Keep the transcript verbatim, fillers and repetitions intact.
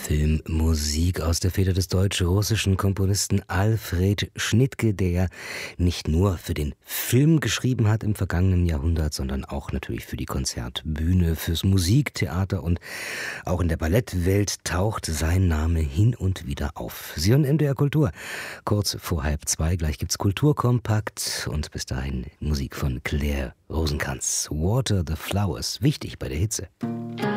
Filmmusik aus der Feder des deutsch-russischen Komponisten Alfred Schnittke, der nicht nur für den Film geschrieben hat im vergangenen Jahrhundert, sondern auch natürlich für die Konzertbühne, fürs Musiktheater, und auch in der Ballettwelt taucht sein Name hin und wieder auf. Sie hören M D R Kultur. Kurz vor halb zwei, gleich gibt's Kulturkompakt und bis dahin Musik von Claire Rosenkranz. Water the Flowers, wichtig bei der Hitze.